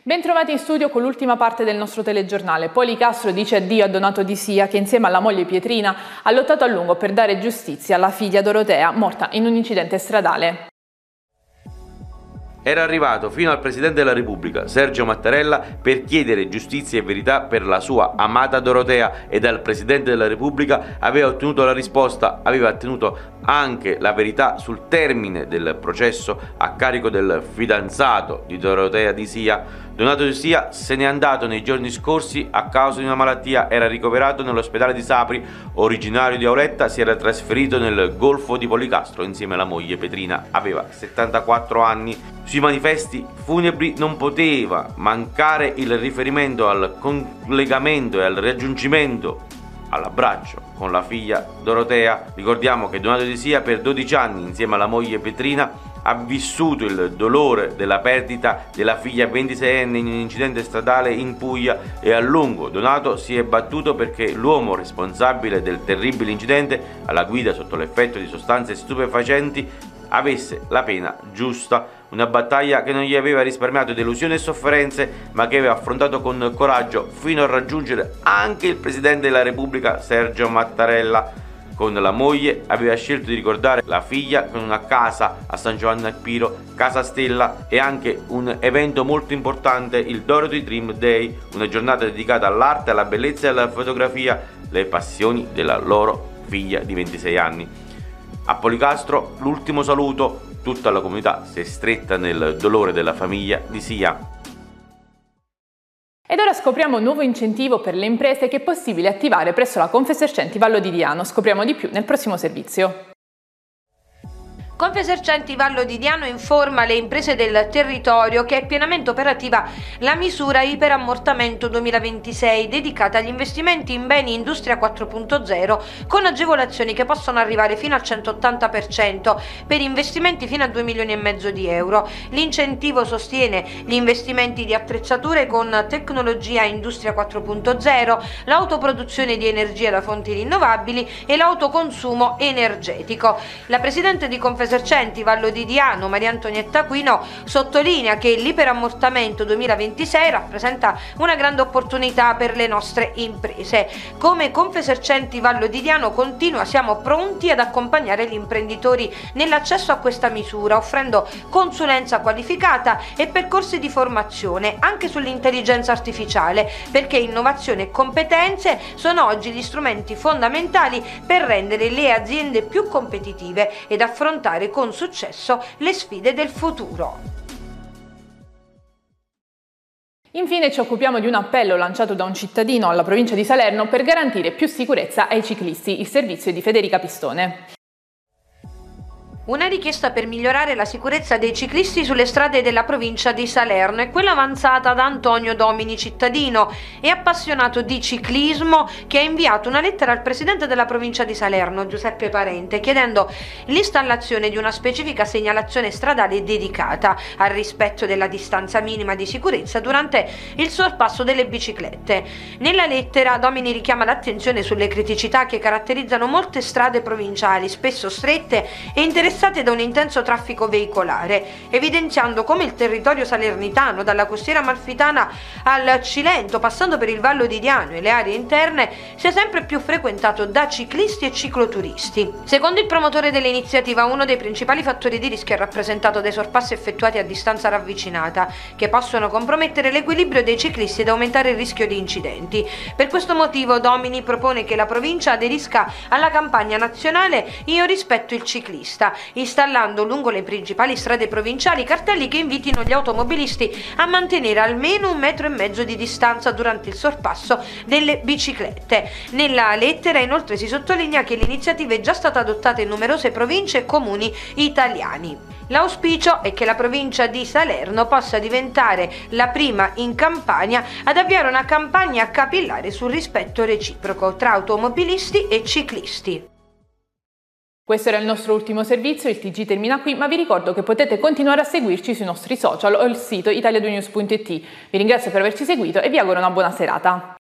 Bentrovati in studio con l'ultima parte del nostro telegiornale. Policastro dice addio a Donato Di Sia, che insieme alla moglie Pietrina ha lottato a lungo per dare giustizia alla figlia Dorotea, morta in un incidente stradale. Era arrivato fino al Presidente della Repubblica, Sergio Mattarella, per chiedere giustizia e verità per la sua amata Dorotea e dal Presidente della Repubblica aveva ottenuto la risposta, aveva ottenuto anche la verità sul termine del processo a carico del fidanzato di Dorotea Di Sia. Donato Di Sia se n'è andato nei giorni scorsi a causa di una malattia, era ricoverato nell'ospedale di Sapri, originario di Auletta, si era trasferito nel Golfo di Policastro insieme alla moglie Pietrina, aveva 74 anni. Sui manifesti funebri non poteva mancare il riferimento al collegamento e al raggiungimento, all'abbraccio con la figlia Dorotea. Ricordiamo che Donato Di Sia per 12 anni insieme alla moglie Pietrina ha vissuto il dolore della perdita della figlia 26enne in un incidente stradale in Puglia e a lungo Donato si è battuto perché l'uomo responsabile del terribile incidente, alla guida sotto l'effetto di sostanze stupefacenti, avesse la pena giusta, una battaglia che non gli aveva risparmiato delusioni e sofferenze, ma che aveva affrontato con coraggio fino a raggiungere anche il Presidente della Repubblica Sergio Mattarella. Con la moglie aveva scelto di ricordare la figlia con una casa a San Giovanni al Piro, Casa Stella, e anche un evento molto importante, il Dorothy Dream Day, una giornata dedicata all'arte, alla bellezza e alla fotografia, le passioni della loro figlia di 26 anni. A Policastro l'ultimo saluto, tutta la comunità si è stretta nel dolore della famiglia Di Sia. Ed ora scopriamo un nuovo incentivo per le imprese che è possibile attivare presso la Confesercenti Vallo di Diano. Scopriamo di più nel prossimo servizio. Confesercenti Vallo di Diano informa le imprese del territorio che è pienamente operativa la misura Iperammortamento 2026 dedicata agli investimenti in beni Industria 4.0 con agevolazioni che possono arrivare fino al 180% per investimenti fino a 2,5 milioni di euro. L'incentivo sostiene gli investimenti di attrezzature con tecnologia Industria 4.0, l'autoproduzione di energia da fonti rinnovabili e l'autoconsumo energetico. La presidente di Confesercenti Vallo di Diano, Maria Antonietta Aquino, sottolinea che l'Iperammortamento 2026 rappresenta una grande opportunità per le nostre imprese. Come Confesercenti Vallo di Diano continua, siamo pronti ad accompagnare gli imprenditori nell'accesso a questa misura, offrendo consulenza qualificata e percorsi di formazione anche sull'intelligenza artificiale, perché innovazione e competenze sono oggi gli strumenti fondamentali per rendere le aziende più competitive ed affrontare con successo le sfide del futuro. Infine ci occupiamo di un appello lanciato da un cittadino alla provincia di Salerno per garantire più sicurezza ai ciclisti. Il servizio è di Federica Pistone. Una richiesta per migliorare la sicurezza dei ciclisti sulle strade della provincia di Salerno è quella avanzata da Antonio Domini, cittadino e appassionato di ciclismo, che ha inviato una lettera al presidente della provincia di Salerno, Giuseppe Parente, chiedendo l'installazione di una specifica segnalazione stradale dedicata al rispetto della distanza minima di sicurezza durante il sorpasso delle biciclette. Nella lettera Domini richiama l'attenzione sulle criticità che caratterizzano molte strade provinciali, spesso strette e interessate da un intenso traffico veicolare, evidenziando come il territorio salernitano, dalla costiera amalfitana al Cilento, passando per il Vallo di Diano e le aree interne, sia sempre più frequentato da ciclisti e cicloturisti. Secondo il promotore dell'iniziativa, uno dei principali fattori di rischio è rappresentato dai sorpassi effettuati a distanza ravvicinata, che possono compromettere l'equilibrio dei ciclisti ed aumentare il rischio di incidenti. Per questo motivo Domini propone che la provincia aderisca alla campagna nazionale Io rispetto il ciclista, installando lungo le principali strade provinciali cartelli che invitino gli automobilisti a mantenere almeno 1,5 metri di distanza durante il sorpasso delle biciclette. Nella lettera inoltre si sottolinea che l'iniziativa è già stata adottata in numerose province e comuni italiani. L'auspicio è che la provincia di Salerno possa diventare la prima in Campania ad avviare una campagna capillare sul rispetto reciproco tra automobilisti e ciclisti. Questo era il nostro ultimo servizio, il TG termina qui, ma vi ricordo che potete continuare a seguirci sui nostri social o il sito italia2news.it. Vi ringrazio per averci seguito e vi auguro una buona serata.